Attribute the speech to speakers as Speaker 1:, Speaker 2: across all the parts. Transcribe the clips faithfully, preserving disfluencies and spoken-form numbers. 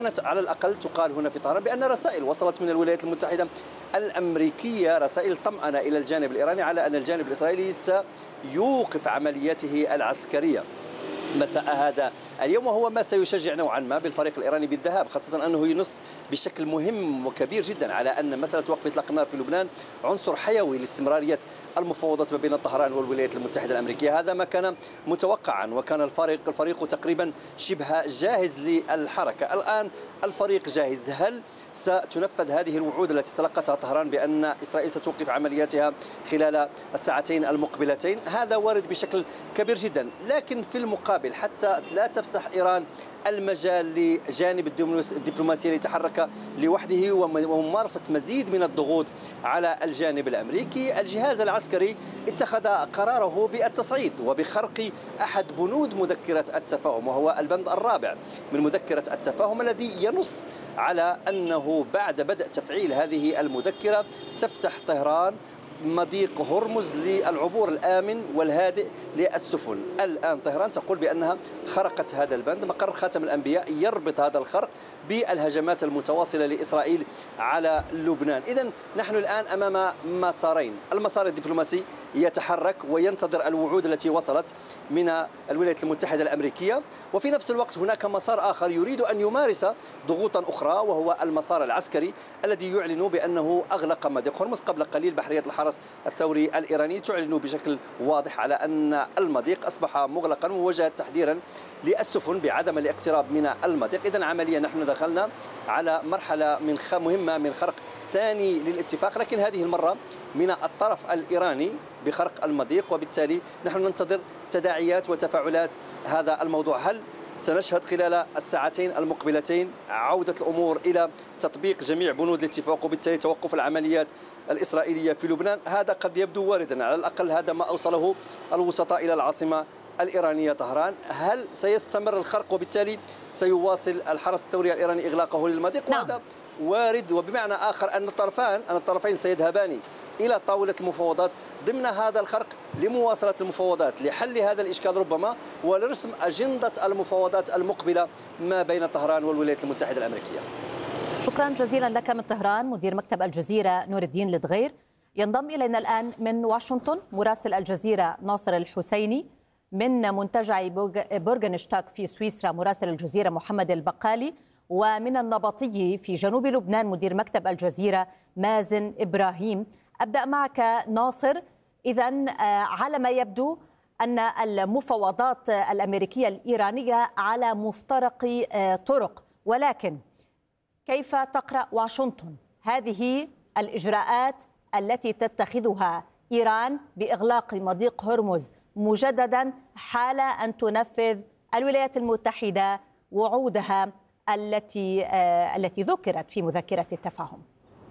Speaker 1: كانت على الأقل تقال هنا في طهران بأن رسائل وصلت من الولايات المتحدة الأمريكية، رسائل طمأنة إلى الجانب الإيراني على أن الجانب الإسرائيلي سيوقف عملياته العسكرية مساء هذا اليوم، وهو ما سيشجع نوعا ما بالفريق الإيراني بالذهاب، خاصة أنه ينص بشكل مهم وكبير جدا على أن مسألة وقف إطلاق النار في لبنان عنصر حيوي لاستمرارية المفاوضات ما بين طهران والولايات المتحدة الأمريكية. هذا ما كان متوقعا، وكان الفريق الفريق تقريبا شبه جاهز للحركة. الآن الفريق جاهز. هل ستنفذ هذه الوعود التي تلقتها طهران بأن إسرائيل ستوقف عملياتها خلال الساعتين المقبلتين؟ هذا وارد بشكل كبير جدا، لكن في المقابل حتى لا تفسح إيران المجال لجانب الدبلوماسية ليتحرك لوحده وممارسة مزيد من الضغوط على الجانب الأمريكي، الجهاز العسكري اتخذ قراره بالتصعيد وبخرق أحد بنود مذكرة التفاهم، وهو البند الرابع من مذكرة التفاهم الذي ينص على أنه بعد بدء تفعيل هذه المذكرة تفتح طهران مضيق هرمز للعبور الآمن والهادئ للسفن. الآن طهران تقول بأنها خرقت هذا البند. مقر خاتم الأنبياء يربط هذا الخرق بالهجمات المتواصلة لإسرائيل على لبنان. إذن نحن الآن أمام مسارين، المسار الدبلوماسي يتحرك وينتظر الوعود التي وصلت من الولايات المتحدة الأمريكية، وفي نفس الوقت هناك مسار آخر يريد أن يمارس ضغوطا أخرى، وهو المسار العسكري الذي يعلن بأنه أغلق مضيق هرمز. قبل قليل بحرية الحرس الثوري الإيراني تعلن بشكل واضح على أن المضيق أصبح مغلقا، ووجهت تحذيرا للسفن بعدم الاقتراب من المضيق. إذن عمليا نحن دخلنا على مرحلة من مهمة من خرق ثاني للاتفاق، لكن هذه المرة من الطرف الإيراني بخرق المضيق، وبالتالي نحن ننتظر تداعيات وتفاعلات هذا الموضوع. هل سنشهد خلال الساعتين المقبلتين عودة الأمور إلى تطبيق جميع بنود الاتفاق وبالتالي توقف العمليات الإسرائيلية في لبنان؟ هذا قد يبدو واردا، على الأقل هذا ما أوصله الوسطاء إلى العاصمة الإيرانية طهران. هل سيستمر الخرق وبالتالي سيواصل الحرس الثوري الإيراني إغلاقه للمضيق؟
Speaker 2: نعم.
Speaker 1: وهذا وارد، وبمعنى آخر أن الطرفان أن الطرفين سيذهبان إلى طاولة المفاوضات ضمن هذا الخرق لمواصلة المفاوضات لحل هذا الإشكال ربما، ولرسم أجندة المفاوضات المقبلة ما بين طهران والولايات المتحدة الأمريكية.
Speaker 2: شكرا جزيلا لك من طهران مدير مكتب الجزيرة نور الدين لدغير. ينضم إلينا الآن من واشنطن مراسل الجزيرة ناصر الحسيني، من منتجع بورغنشتاك في سويسرا مراسل الجزيرة محمد البقالي، ومن النبطي في جنوب لبنان مدير مكتب الجزيرة مازن إبراهيم. أبدأ معك ناصر. إذن على ما يبدو أن المفاوضات الأمريكية الإيرانية على مفترق طرق، ولكن كيف تقرأ واشنطن هذه الإجراءات التي تتخذها إيران بإغلاق مضيق هرمز مجددا حال أن تنفذ الولايات المتحدة وعودها التي التي ذكرت في مذكرة التفاهم؟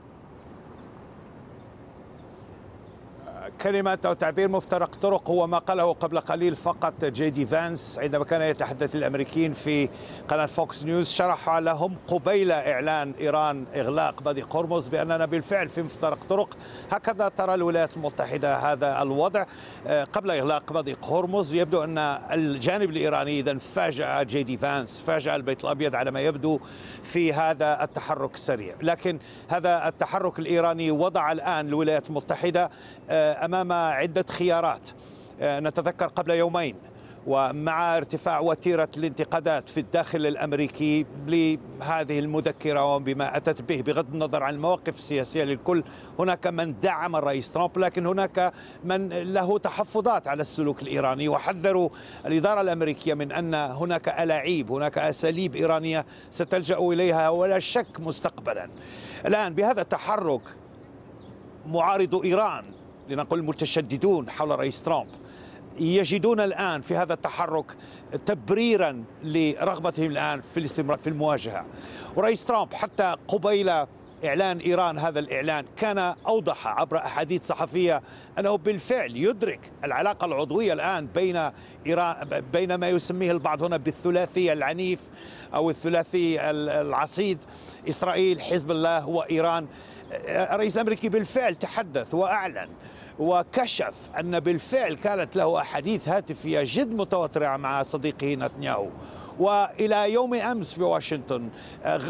Speaker 3: كلمة أو تعبير مفترق طرق هو ما قاله قبل قليل فقط جي دي فانس عندما كان يتحدث للأمريكيين في قناة فوكس نيوز. شرح لهم قبيل إعلان إيران إغلاق مضيق هرمز بأننا بالفعل في مفترق طرق. هكذا ترى الولايات المتحدة هذا الوضع قبل إغلاق مضيق هرمز. يبدو أن الجانب الإيراني إذن فاجأ جي دي فانس، فاجأ البيت الأبيض على ما يبدو في هذا التحرك السريع، لكن هذا التحرك الإيراني وضع الآن الولايات المتحدة أمام عدة خيارات. نتذكر قبل يومين ومع ارتفاع وتيرة الانتقادات في الداخل الأمريكي لهذه المذكرة وبما أتت به بغض النظر عن المواقف السياسية للكل، هناك من دعم الرئيس ترامب، لكن هناك من له تحفظات على السلوك الإيراني، وحذروا الإدارة الأمريكية من أن هناك ألاعيب، هناك أساليب إيرانية ستلجأ إليها ولا شك مستقبلا. الآن بهذا التحرك معارضو إيران، لنقول المتشددون حول رئيس ترامب، يجدون الآن في هذا التحرك تبريرا لرغبتهم الآن في الاستمرار في المواجهة. ورئيس ترامب حتى قبيل إعلان إيران هذا الإعلان كان أوضح عبر أحاديث صحفية أنه بالفعل يدرك العلاقة العضوية الآن بين إيران بين ما يسميه البعض هنا بالثلاثي العنيف أو الثلاثي العصيد، إسرائيل حزب الله وإيران. الرئيس الأمريكي بالفعل تحدث وأعلن وكشف أن بالفعل كانت له أحاديث هاتفية جد متواترة مع صديقه نتنياهو، وإلى يوم أمس في واشنطن